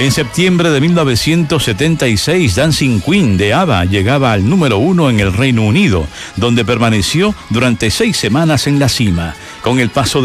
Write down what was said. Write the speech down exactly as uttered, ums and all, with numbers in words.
En septiembre de mil novecientos setenta y seis, Dancing Queen de ABBA llegaba al número uno en el Reino Unido, donde permaneció durante seis semanas en la cima. Con el paso de